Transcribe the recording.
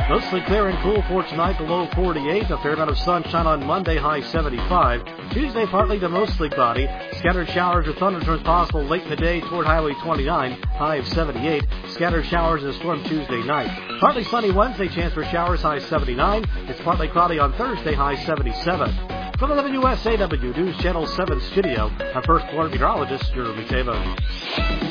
Mostly clear and cool for tonight, the low 48. A fair amount of sunshine on Monday, high 75. Tuesday, partly to mostly cloudy. Scattered showers or thunderstorms possible late in the day toward Highway 29, high of 78. Scattered showers and a storm Tuesday night. Partly sunny Wednesday, chance for showers, high 79. It's partly cloudy on Thursday, high 77. From the WSAW News Channel 7 studio, our first floor meteorologist, Jeremy Taylor.